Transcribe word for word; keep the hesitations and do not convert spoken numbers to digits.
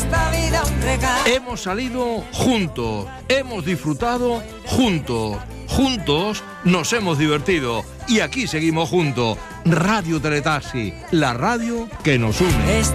esta vida un regalo. Hemos salido juntos, hemos disfrutado juntos, juntos nos hemos divertido y aquí seguimos juntos. Radio Teletaxi, la radio que nos une.